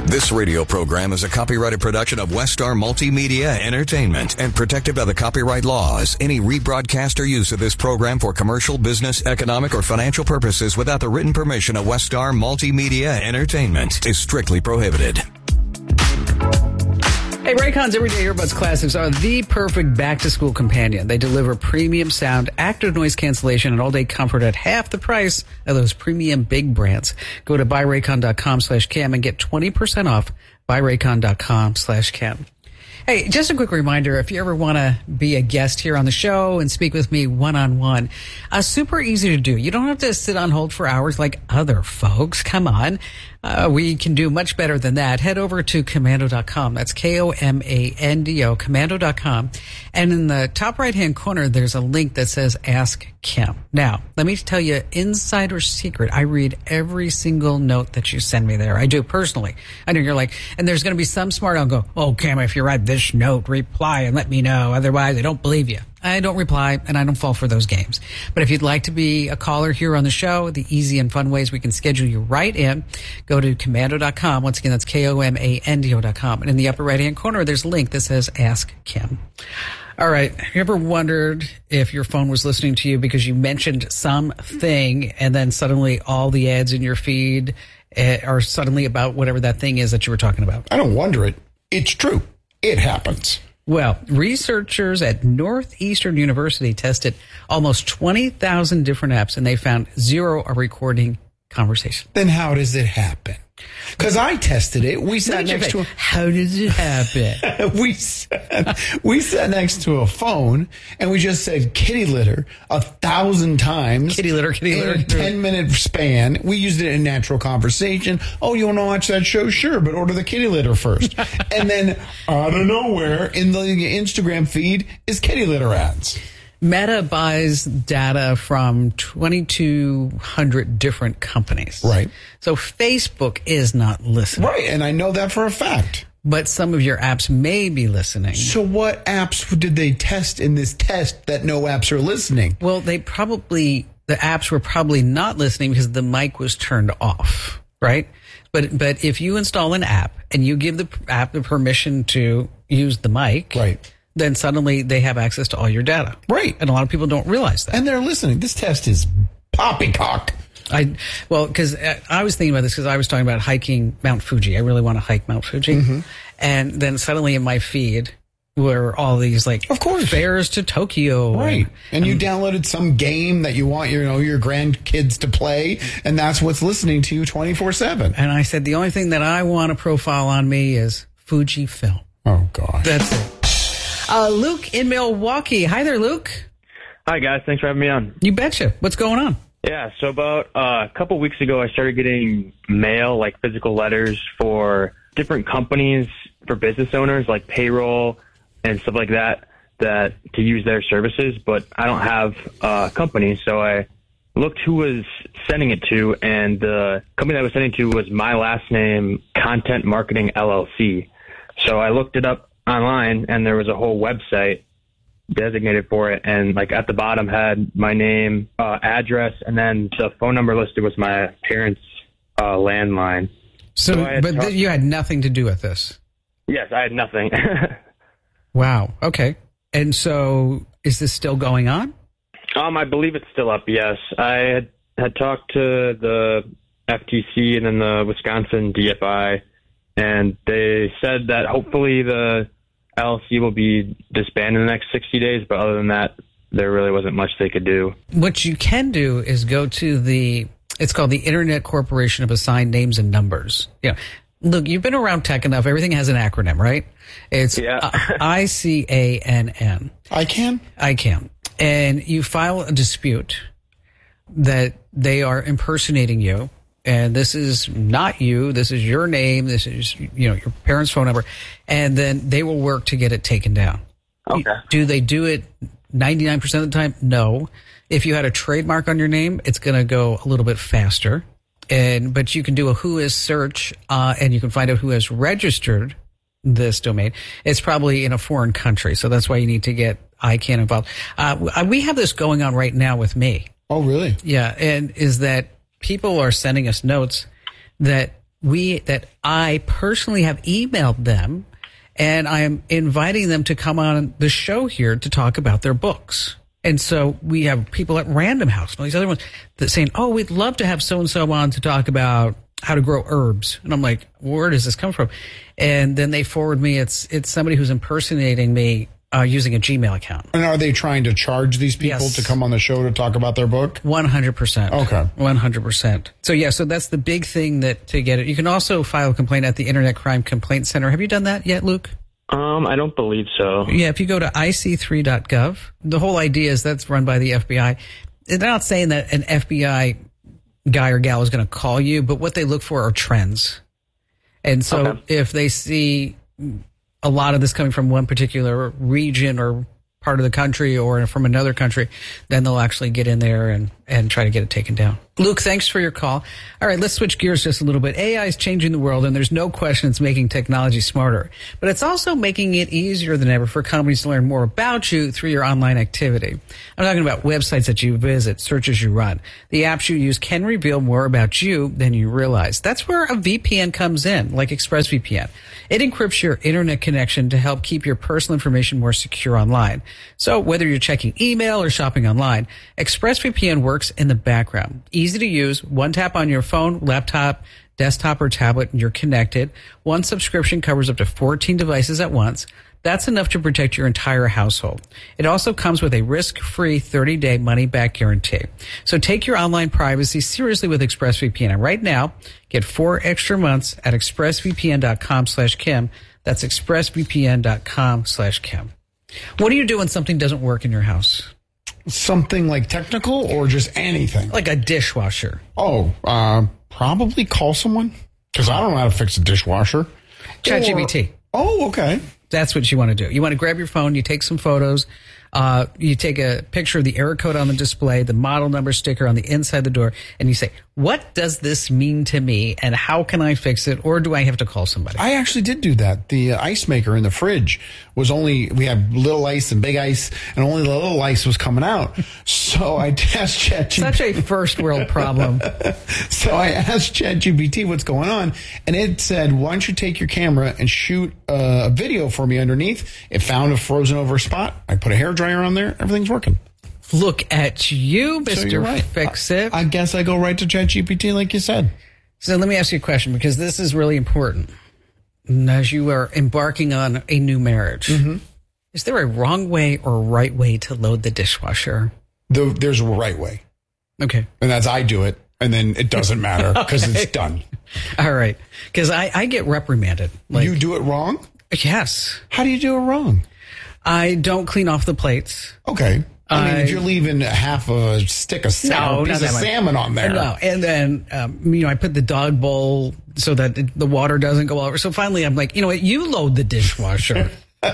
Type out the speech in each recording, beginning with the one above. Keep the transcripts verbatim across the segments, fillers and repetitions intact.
This radio program is a copyrighted production of Westar Multimedia Entertainment and protected by the copyright laws. Any rebroadcast or use of this program for commercial, business, economic, or financial purposes without the written permission of Westar Multimedia Entertainment is strictly prohibited. Hey, Raycon's Everyday Earbuds Classics are the perfect back-to-school companion. They deliver premium sound, active noise cancellation, and all-day comfort at half the price of those premium big brands. Go to buyraycon.com slash cam and get twenty percent off buyraycon.com slash cam. Hey, just a quick reminder, if you ever want to be a guest here on the show and speak with me one-on-one, uh, super easy to do. You don't have to sit on hold for hours like other folks. Come on. Uh, we can do much better than that. Head over to komando dot com. That's K O M A N D O, komando dot com. And in the top right-hand corner, there's a link that says Ask Kim. Now, let me tell you, insider secret, I read every single note that you send me there. I do personally. I know you're like, and there's going to be some smart, I'll go, oh, Kim, if you write this note, reply and let me know. Otherwise, I don't believe you. I don't reply, and I don't fall for those games. But if you'd like to be a caller here on the show, the easy and fun ways we can schedule you right in, go to komando dot com. Once again, that's K O M A N D O dot com. And in the upper right-hand corner, there's a link that says Ask Kim. All right. Have you ever wondered if your phone was listening to you because you mentioned something and then suddenly all the ads in your feed are suddenly about whatever that thing is that you were talking about? I don't wonder it. It's true. It happens. Well, researchers at Northeastern University tested almost twenty thousand different apps, and they found zero are recording conversation. Then how does it happen? Because I tested it. We sat no, next no, to a... How does it happen? we, sat, we sat next to a phone, and we just said kitty litter a thousand times. Kitty litter, kitty litter. In a ten-minute span. We used it in natural conversation. Oh, you want to watch that show? Sure, but order the kitty litter first. And then, out of nowhere, in the Instagram feed is kitty litter ads. Meta buys data from twenty-two hundred different companies. Right. So Facebook is not listening. Right, and I know that for a fact. But some of your apps may be listening. So what apps did they test in this test that no apps are listening? Well, they probably, the apps were probably not listening because the mic was turned off, right? But but if you install an app and you give the app the permission to use the mic, right, then suddenly they have access to all your data. Right. And a lot of people don't realize that. And they're listening. This test is poppycock. I Well, because I was thinking about this because I was talking about hiking Mount Fuji. I really want to hike Mount Fuji. Mm-hmm. And then suddenly in my feed were all these, like, of course, fares to Tokyo. Right. And, and you downloaded some game that you want your, you know, your grandkids to play, and that's what's listening to you twenty-four seven. And I said, the only thing that I want to profile on me is Fujifilm. Oh, gosh. That's it. Uh, Luke in Milwaukee. Hi there, Luke. Hi, guys. Thanks for having me on. You betcha. What's going on? Yeah, so about uh, a couple weeks ago, I started getting mail, like physical letters for different companies, for business owners, like payroll and stuff like that, that to use their services. But I don't have a company, so I looked who was sending it to, and the company that I was sending to was my last name, Content Marketing L L C. So I looked it up online, and there was a whole website designated for it, and like at the bottom had my name, uh, address, and then the phone number listed was my parents' uh, landline. So, so but talk- th- you had nothing to do with this? Yes, I had nothing. Wow. Okay. And so is this still going on? Um, I believe it's still up, yes. I had, had talked to the F T C and then the Wisconsin D F I, and they said that hopefully the L L C will be disbanded in the next sixty days, but other than that, there really wasn't much they could do. What you can do is go to the, it's called the Internet Corporation of Assigned Names and Numbers. Yeah. Look, you've been around tech enough. Everything has an acronym, right? It's yeah. I C A N N. I can? I can. And you file a dispute that they are impersonating you. And this is not you. This is your name. This is, you know, your parents' phone number. And then they will work to get it taken down. Okay. Do they do it ninety-nine percent of the time? No. If you had a trademark on your name, it's going to go a little bit faster. And but you can do a who is search, uh, and you can find out who has registered this domain. It's probably in a foreign country, so that's why you need to get I C A N involved. Uh, we have this going on right now with me. Oh, really? Yeah, and is that people are sending us notes that we that I personally have emailed them, and I am inviting them to come on the show here to talk about their books. And so we have people at Random House and all these other ones that saying, oh, we'd love to have so-and-so on to talk about how to grow herbs. And I'm like, where does this come from? And then they forward me, it's it's somebody who's impersonating me uh, using a Gmail account. And are they trying to charge these people Yes. to come on the show to talk about their book? one hundred percent. Okay. one hundred percent. So, yeah, so that's the big thing that to get it. You can also file a complaint at the Internet Crime Complaint Center. Have you done that yet, Luke? Um, I don't believe so. Yeah, if you go to I C three dot gov, the whole idea is that's run by the F B I. They're not saying that an F B I guy or gal is going to call you, but what they look for are trends. And so Okay. if they see a lot of this coming from one particular region or part of the country or from another country, then they'll actually get in there and, and try to get it taken down. Luke, thanks for your call. All right, let's switch gears just a little bit. A I is changing the world, and there's no question it's making technology smarter. But it's also making it easier than ever for companies to learn more about you through your online activity. I'm talking about websites that you visit, searches you run. The apps you use can reveal more about you than you realize. That's where a V P N comes in, like ExpressVPN. It encrypts your internet connection to help keep your personal information more secure online. So whether you're checking email or shopping online, ExpressVPN works in the background. Easy to use, one tap on your phone, laptop, desktop, or tablet, and you're connected. One subscription covers up to fourteen devices at once. That's enough to protect your entire household. It also comes with a risk-free thirty-day money-back guarantee. So take your online privacy seriously with ExpressVPN. And right now, get four extra months at expressvpn.com slash Kim. That's expressvpn.com slash Kim. What do you do when something doesn't work in your house? Something like technical or just anything? Like a dishwasher. Oh, uh, probably call someone because I don't know how to fix a dishwasher. ChatGPT. Or- Oh, okay. That's what you want to do. You want to grab your phone, you take some photos, uh, you take a picture of the error code on the display, the model number sticker on the inside the door, and you say, what does this mean to me, and how can I fix it, or do I have to call somebody? I actually did do that. The uh, ice maker in the fridge was only, we had little ice and big ice, and only the little ice was coming out. So I asked ChatGPT. Such a first world problem. So I asked ChatGPT what's going on, and it said, why don't you take your camera and shoot uh, a video for me underneath? It found a frozen over spot. I put a hairdryer on there. Everything's working. Look at you, So Mister you're right. Fix-It. I, I guess I go right to ChatGPT like you said. So let me ask you a question, because this is really important. As you are embarking on a new marriage, mm-hmm. is there a wrong way or a right way to load the dishwasher? The, there's a right way. Okay. And that's I do it, and then it doesn't matter because Okay. it's done. All right. Because I, I get reprimanded. Like, You do it wrong? yes. How do you do it wrong? I don't clean off the plates. Okay. I mean, I- if you're leaving half a stick of salmon, not piece that of much. salmon on there. No, and then um, you know I put the dog bowl so that it- the water doesn't go over. So finally, I'm like, you know what? You load the dishwasher.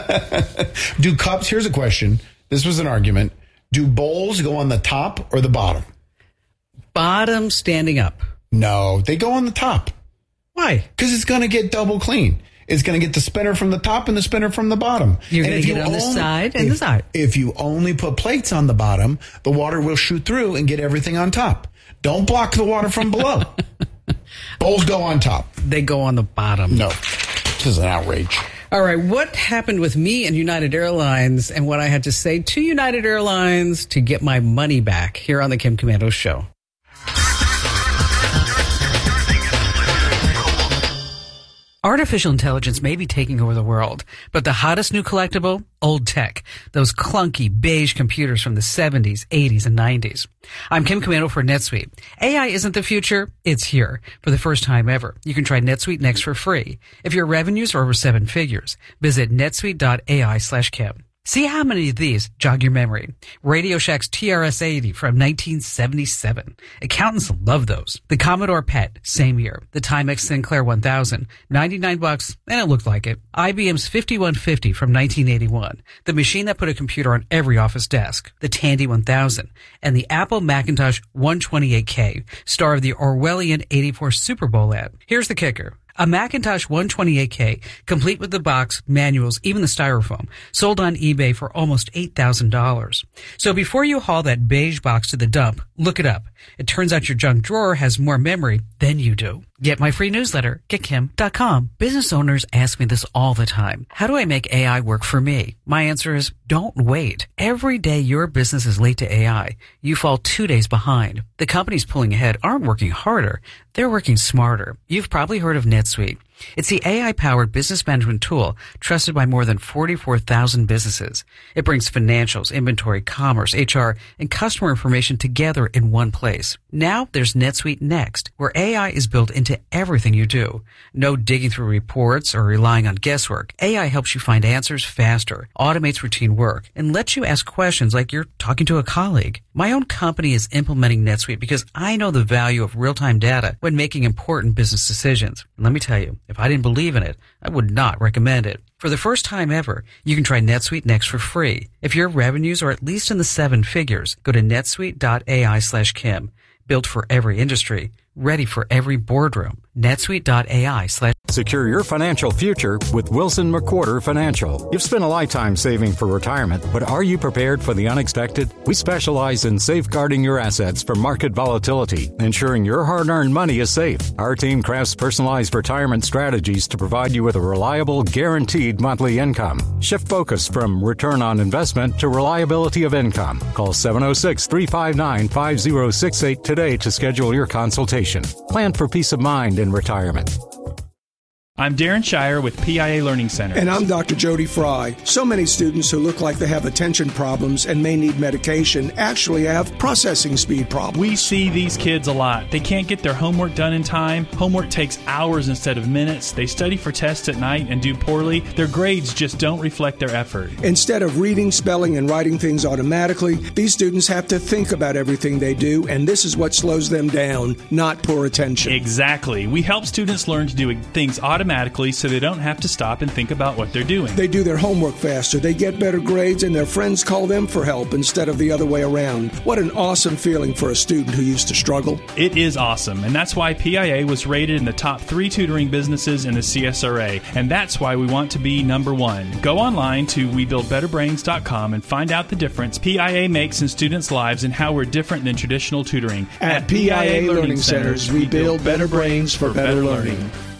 Do cups, here's a question. This was an argument. Do bowls go on the top or the bottom? Bottom standing up. No, they go on the top Why? because it's going to get double clean. It's going to get the spinner from the top and the spinner from the bottom. You're And gonna if get you it on the side and if, the side. If you only put plates on the bottom, the water will shoot through and get everything on top. Don't block the water from below. Bowls go on top. They go on the bottom. No, this is an outrage. All right. What happened with me and United Airlines and what I had to say to United Airlines to get my money back here on the Kim Komando Show? Artificial intelligence may be taking over the world, but the hottest new collectible? Old tech. Those clunky beige computers from the seventies, eighties, and nineties. I'm Kim Komando for NetSuite. A I isn't the future, it's here. For the first time ever, you can try NetSuite Next for free. If your revenues are over seven figures, visit netsuite.ai slash Kim. See how many of these jog your memory. Radio Shack's T R S eighty from nineteen seventy-seven. Accountants love those. The Commodore P E T, same year. The Timex Sinclair one thousand, ninety-nine bucks, and it looked like it. I B M's fifty-one fifty from nineteen eighty-one. The machine that put a computer on every office desk. The Tandy one thousand. And the Apple Macintosh one twenty-eight K, star of the Orwellian eighty-four Super Bowl ad. Here's the kicker. A Macintosh one twenty-eight K, complete with the box, manuals, even the styrofoam, sold on eBay for almost eight thousand dollars. So before you haul that beige box to the dump, look it up. It turns out your junk drawer has more memory than you do. Get my free newsletter, get kim dot com. Business owners ask me this all the time. How do I make A I work for me? My answer is don't wait. Every day your business is late to A I, you fall two days behind. The companies pulling ahead aren't working harder. They're working smarter. You've probably heard of NetSuite. It's the A I-powered business management tool trusted by more than forty-four thousand businesses. It brings financials, inventory, commerce, H R, and customer information together in one place. Now there's NetSuite Next, where A I is built into everything you do. No digging through reports or relying on guesswork. A I helps you find answers faster, automates routine work, and lets you ask questions like you're talking to a colleague. My own company is implementing NetSuite because I know the value of real-time data when making important business decisions. And let me tell you, if I didn't believe in it, I would not recommend it. For the first time ever, you can try NetSuite Next for free. If your revenues are at least in the seven figures, go to netsuite dot A I slash Kim. Built for every industry, ready for every boardroom. netsuite dot A I slash Secure your financial future with Wilson McWhorter Financial. You've spent a lifetime saving for retirement, but are you prepared for the unexpected? We specialize in safeguarding your assets from market volatility, ensuring your hard-earned money is safe. Our team crafts personalized retirement strategies to provide you with a reliable, guaranteed monthly income. Shift focus from return on investment to reliability of income. Call seven oh six, three five nine, five oh six eight today to schedule your consultation. Plan for peace of mind in retirement. I'm Darren Shire with P I A Learning Center. And I'm Doctor Jody Fry. So many students who look like they have attention problems and may need medication actually have processing speed problems. We see these kids a lot. They can't get their homework done in time. Homework takes hours instead of minutes. They study for tests at night and do poorly. Their grades just don't reflect their effort. Instead of reading, spelling, and writing things automatically, these students have to think about everything they do, and this is what slows them down, not poor attention. Exactly. We help students learn to do things automatically so they don't have to stop and think about what they're doing. They do their homework faster, they get better grades, and their friends call them for help instead of the other way around. What an awesome feeling for a student who used to struggle. It is awesome, and that's why P I A was rated in the top three tutoring businesses in the C S R A, and that's why we want to be number one. Go online to we build better brains dot com and find out the difference P I A makes in students' lives and how we're different than traditional tutoring. At, At P I A, P I A Learning Centers, we build better brains for better learning.